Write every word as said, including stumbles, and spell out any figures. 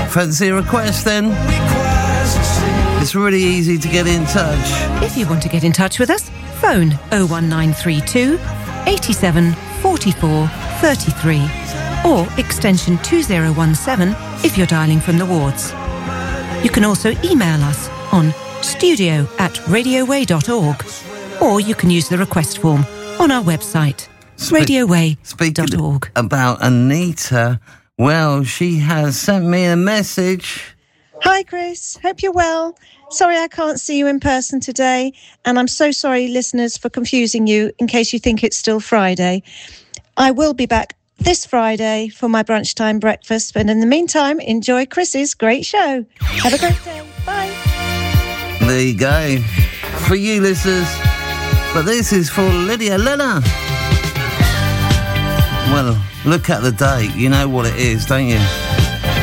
Fancy a request then? It's really easy to get in touch. If you want to get in touch with us, phone oh one nine three two, eighty-seven, forty-four, thirty-three or extension two oh one seven if you're dialing from the wards. You can also email us on studio at radioway dot org or you can use the request form on our website, Spe- radioway dot org. Speaking about Anita, well, she has sent me a message. Hi, Chris. Hope you're well. Sorry I can't see you in person today, and I'm so sorry, listeners, for confusing you in case you think it's still Friday. I will be back this Friday for my brunch time breakfast, but in the meantime, enjoy Chris's great show. Have a great day. Bye. There you go. For you listeners. But this is for Lydia Lenner. Well, look at the date. You know what it is, don't you?